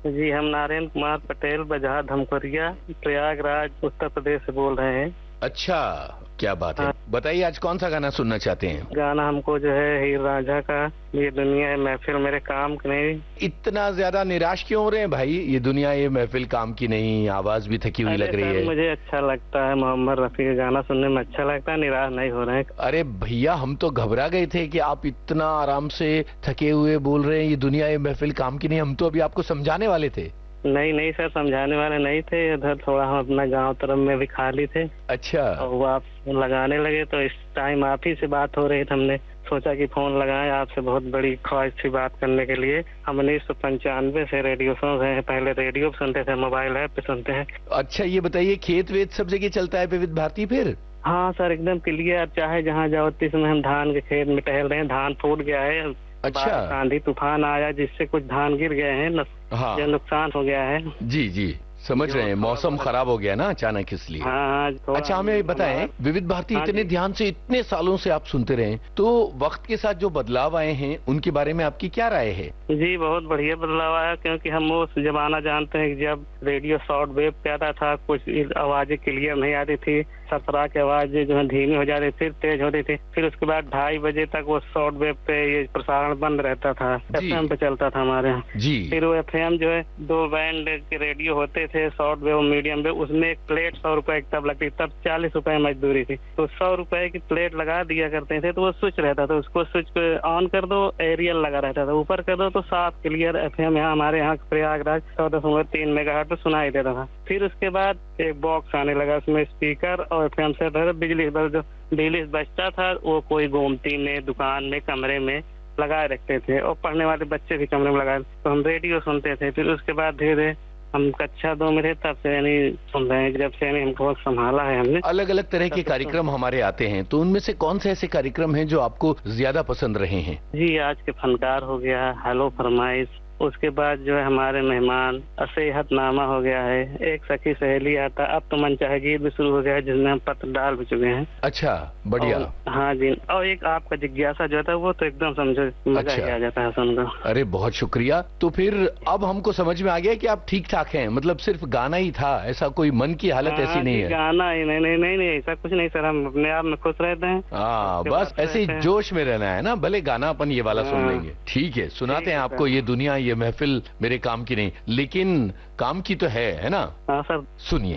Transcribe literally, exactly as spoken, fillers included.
जी, हम नारायण कुमार पटेल बजहा धमकोरिया प्रयागराज उत्तर प्रदेश से बोल रहे हैं। अच्छा, क्या बात है। हाँ। बताइए आज कौन सा गाना सुनना चाहते हैं? गाना हमको जो है हीर रांझा का ये दुनिया है महफिल मेरे काम की नहीं। इतना ज्यादा निराश क्यों हो रहे हैं भाई? ये दुनिया ये महफिल काम की नहीं, आवाज भी थकी हुई अरे लग रही सर, है। मुझे अच्छा लगता है, मोहम्मद रफी का गाना सुनने में अच्छा लगता है, निराश नहीं हो रहे हैं। अरे भैया, हम तो घबरा गए थे कि आप इतना आराम से थके हुए बोल रहे हैं ये दुनिया ये महफिल काम की नहीं। हम तो अभी आपको समझाने वाले थे। नहीं नहीं सर, समझाने वाले नहीं थे। इधर थोड़ा हम अपना गांव तरफ में भी खाली थे अच्छा। और वो आप लगाने लगे तो इस टाइम आप ही से बात हो रही थी। हमने सोचा कि फोन लगाएं, आपसे बहुत बड़ी ख्वाहिश थी बात करने के लिए। हम उन्नीस सौ पंचानवे से रेडियो सुन रहे हैं। पहले रेडियो पे सुनते थे, मोबाइल ऐप पे सुनते हैं। अच्छा, ये बताइए खेत वेत सब जगह चलता है विविध भारती फिर? हाँ सर, एकदम क्लियर। चाहे जहाँ जाओ इस समय हम धान के खेत में टहल रहे हैं। धान फूट गया है। अच्छा। बारिश आंधी तूफान आया जिससे कुछ धान गिर गए हैं, न, हाँ। जो नुकसान हो गया है। जी जी, समझ रहे हैं। मौसम खराब हो गया ना अचानक, इसलिए। हाँ। अच्छा, हमें बताएं, विविध भारती हाँ इतने जी। ध्यान से इतने सालों से आप सुनते रहे, तो वक्त के साथ जो बदलाव आए हैं उनके बारे में आपकी क्या राय है? जी, बहुत बढ़िया बदलाव आया, क्योंकि हम वो जमाना जानते हैं कि जब रेडियो शॉर्ट वेव पे आता था, कुछ आवाजें क्लियर नहीं आती थी, सरसरा की आवाजें जो है धीमी हो जाती, फिर तेज होती थी। फिर उसके बाद ढाई बजे तक वो शॉर्ट वेव पे ये प्रसारण बंद रहता था, एफएम पे चलता था हमारे यहाँ। जी। फिर वो एफएम जो है दो बैंड के रेडियो होते थे, शॉर्ट वेव और मीडियम वेव। उसमें एक प्लेट सौ रुपए की तब लगती, तब चालीस रुपए मजदूरी थी। तो सौ रुपए की प्लेट लगा दिया करते थे, तो वो स्विच रहता था, उसको स्विच ऑन कर दो, एरियल लगा रहता था, ऊपर कर दो तो साफ क्लियर एफएम यहाँ हमारे यहाँ प्रयागराज चौदह दशमलव तीन मेगाहर्ट्ज पे सुनाई देता था। फिर उसके बाद एक बॉक्स आने लगा, उसमें स्पीकर और एफएम से बिजली जो बिजली बचता था वो कोई गोमती में, दुकान में, कमरे में लगाए रखते थे, और पढ़ने वाले बच्चे भी कमरे में लगाए, तो हम रेडियो सुनते थे। फिर उसके बाद धीरे धीरे हम कक्षा दो में थे, तब से यानी सुन रहे हैं, जब से यानी हमको संभाला है हमने। अलग अलग तरह के कार्यक्रम हमारे आते हैं, तो उनमें से कौन से ऐसे कार्यक्रम हैं जो आपको ज्यादा पसंद रहे हैं? जी, आज के फनकार हो गया, हेलो फरमाइश, उसके बाद जो है हमारे मेहमान, असेहतनामा हो गया है, एक सखी सहेली आता, अब तो मन चाहे गीत भी शुरू हो गया है जिसमें हम पत्र डाल भी चुके हैं। अच्छा, बढ़िया। हाँ जी, और एक आपका जिज्ञासा जो था वो तो एकदम समझो मजा अच्छा। ही आ जाता है सुनकर। अरे बहुत शुक्रिया। तो फिर अब हमको समझ में आ गया कि आप ठीक ठाक हैं, मतलब सिर्फ गाना ही था, ऐसा कोई मन की हालत ऐसी नहीं है? गाना ही नहीं नहीं नहीं नहीं ऐसा कुछ नहीं सर, हम अपने आप में खुश रहते हैं। हाँ, बस ऐसे ही जोश में रहना है ना, भले गाना अपन ये वाला सुन लेंगे। ठीक है, सुनाते हैं आपको ये दुनिया ये महफिल मेरे काम की नहीं, लेकिन काम की तो है है ना? हाँ सर, सुनिए।